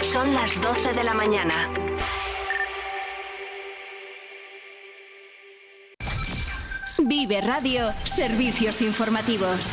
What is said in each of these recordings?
Son las 12 de la mañana. Vive Radio, servicios informativos.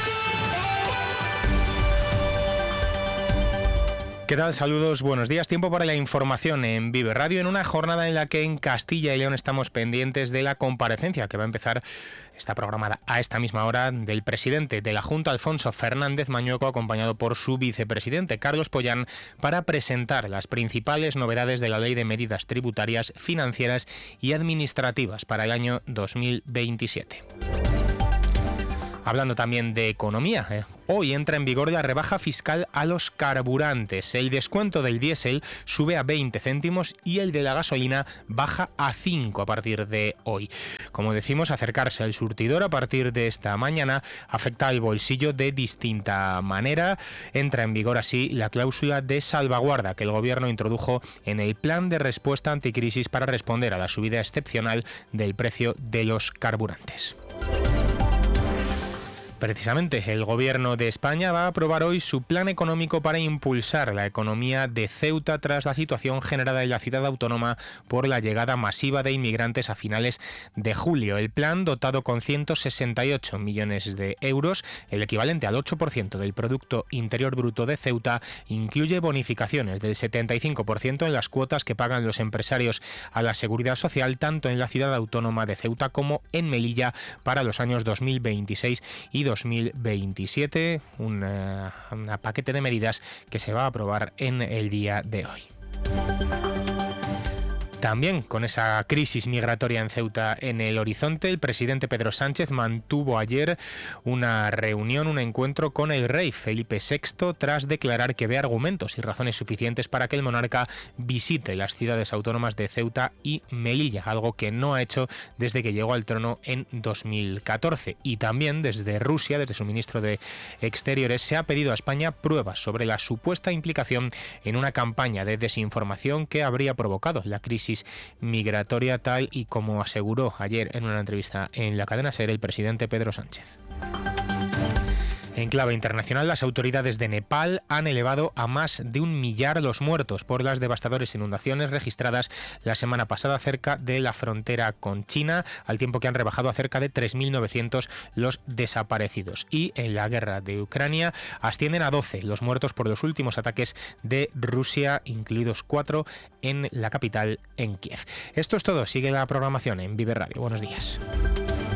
¿Qué tal? Saludos, buenos días. Tiempo para la información en Vive Radio, en una jornada en la que en Castilla y León estamos pendientes de la comparecencia que va a empezar, está programada a esta misma hora, del presidente de la Junta, Alfonso Fernández Mañueco, acompañado por su vicepresidente, Carlos Pollán, para presentar las principales novedades de la Ley de Medidas Tributarias, Financieras y Administrativas para el año 2027. Hablando también de economía, hoy entra en vigor la rebaja fiscal a los carburantes. El descuento del diésel sube a 20 céntimos y el de la gasolina baja a 5 a partir de hoy. Como decimos, acercarse al surtidor a partir de esta mañana afecta al bolsillo de distinta manera. Entra en vigor así la cláusula de salvaguarda que el Gobierno introdujo en el plan de respuesta anticrisis para responder a la subida excepcional del precio de los carburantes. Precisamente, el Gobierno de España va a aprobar hoy su plan económico para impulsar la economía de Ceuta tras la situación generada en la ciudad autónoma por la llegada masiva de inmigrantes a finales de julio. El plan, dotado con 168 millones de euros, el equivalente al 8% del Producto Interior Bruto de Ceuta, incluye bonificaciones del 75% en las cuotas que pagan los empresarios a la Seguridad Social, tanto en la ciudad autónoma de Ceuta como en Melilla, para los años 2026 y 2027, un paquete de medidas que se va a aprobar en el día de hoy. También con esa crisis migratoria en Ceuta en el horizonte, el presidente Pedro Sánchez mantuvo ayer una reunión, un encuentro con el rey Felipe VI, tras declarar que ve argumentos y razones suficientes para que el monarca visite las ciudades autónomas de Ceuta y Melilla, algo que no ha hecho desde que llegó al trono en 2014. Y también desde Rusia, desde su ministro de Exteriores, se ha pedido a España pruebas sobre la supuesta implicación en una campaña de desinformación que habría provocado la crisis migratoria, tal y como aseguró ayer en una entrevista en la cadena SER el presidente Pedro Sánchez. En clave internacional, las autoridades de Nepal han elevado a más de 1 millar los muertos por las devastadoras inundaciones registradas la semana pasada cerca de la frontera con China, al tiempo que han rebajado a cerca de 3.900 los desaparecidos. Y en la guerra de Ucrania ascienden a 12 los muertos por los últimos ataques de Rusia, incluidos 4 en la capital, en Kiev. Esto es todo. Sigue la programación en Vive Radio. Buenos días.